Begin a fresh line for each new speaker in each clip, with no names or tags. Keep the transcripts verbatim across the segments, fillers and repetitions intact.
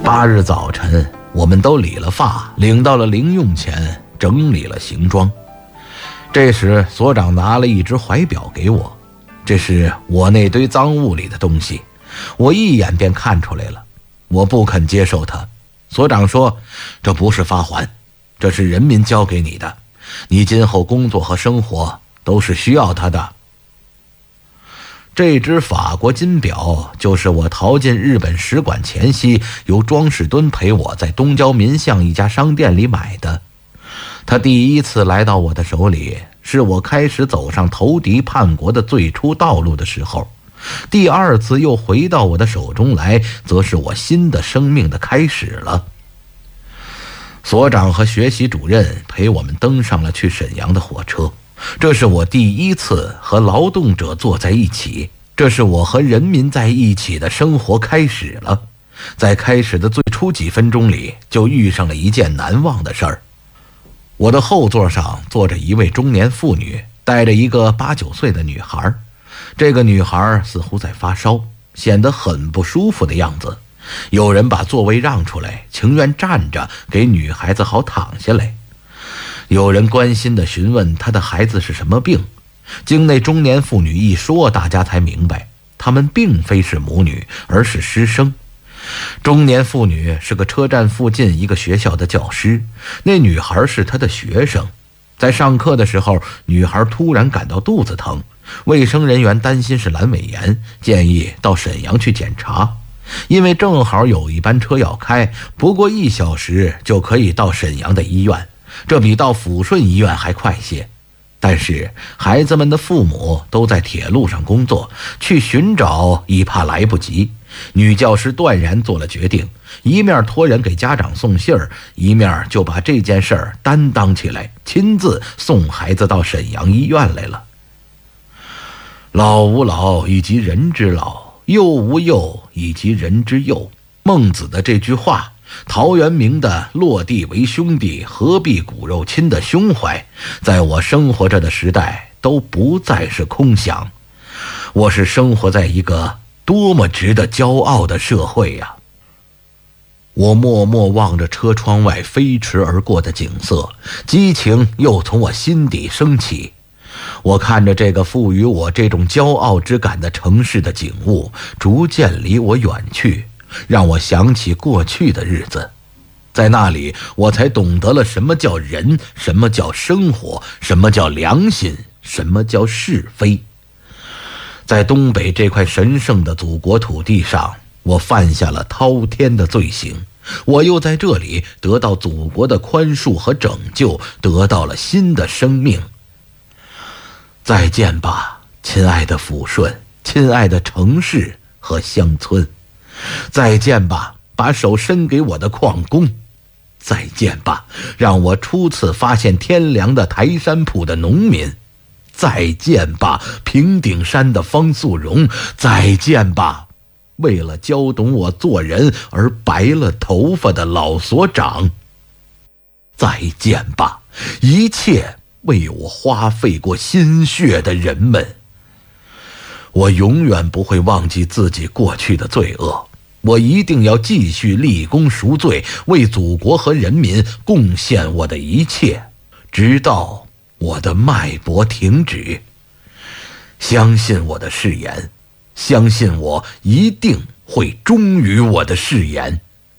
八日早晨，我们都理了发，领到了零用钱，整理了行装。这时所长拿了一只怀表给我，这是我那堆赃物里的东西，我一眼便看出来了。我不肯接受它。所长说，这不是发还，这是人民交给你的，你今后工作和生活都是需要它的。这只法国金表就是我逃进日本使馆前夕，由庄士敦陪我在东郊民巷一家商店里买的。他第一次来到我的手里，是我开始走上投敌叛国的最初道路的时候；第二次又回到我的手中来，则是我新的生命的开始了。所长和学习主任陪我们登上了去沈阳的火车，这是我第一次和劳动者坐在一起，这是我和人民在一起的生活开始了。在开始的最初几分钟里，就遇上了一件难忘的事儿。我的后座上坐着一位中年妇女，带着一个八九岁的女孩。这个女孩似乎在发烧，显得很不舒服的样子。有人把座位让出来，情愿站着给女孩子好躺下来。有人关心地询问她的孩子是什么病，经那中年妇女一说，大家才明白，他们并非是母女，而是师生。中年妇女是个车站附近一个学校的教师，那女孩是她的学生。在上课的时候，女孩突然感到肚子疼，卫生人员担心是阑尾炎，建议到沈阳去检查。因为正好有一班车要开，不过一小时就可以到沈阳的医院，这比到抚顺医院还快些。但是孩子们的父母都在铁路上工作，去寻找已怕来不及。女教师断然做了决定，一面托人给家长送信儿，一面就把这件事儿担当起来，亲自送孩子到沈阳医院来了。老吾老以及人之老，幼吾幼以及人之幼，孟子的这句话，陶渊明的落地为兄弟，何必骨肉亲的胸怀，在我生活着的时代都不再是空想。我是生活在一个多么值得骄傲的社会呀！我默默望着车窗外飞驰而过的景色，激情又从我心底升起。我看着这个赋予我这种骄傲之感的城市的景物，逐渐离我远去，让我想起过去的日子。在那里，我才懂得了什么叫人，什么叫生活，什么叫良心，什么叫是非。在东北这块神圣的祖国土地上，我犯下了滔天的罪行，我又在这里得到祖国的宽恕和拯救，得到了新的生命。再见吧，亲爱的抚顺，亲爱的城市和乡村。再见吧，把手伸给我的矿工。再见吧，让我初次发现天凉的台山铺的农民。再见吧，平顶山的方素荣。再见吧，为了教懂我做人而白了头发的老所长。再见吧，一切为我花费过心血的人们。我永远不会忘记自己过去的罪恶，我一定要继续立功赎罪，为祖国和人民贡献我的一切，直到我的脉搏停止。相信我的誓言，相信我一定会忠于我的誓言。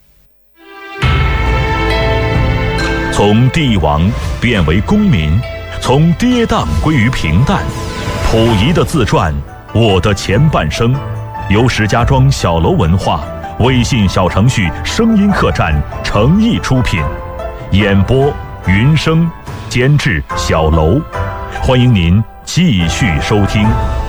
从帝王变为公民，从跌宕归于平淡。溥仪的自传《我的前半生》，由石家庄小楼文化微信小程序声音客栈诚意出品，演播云生，监制小楼。欢迎您继续收听。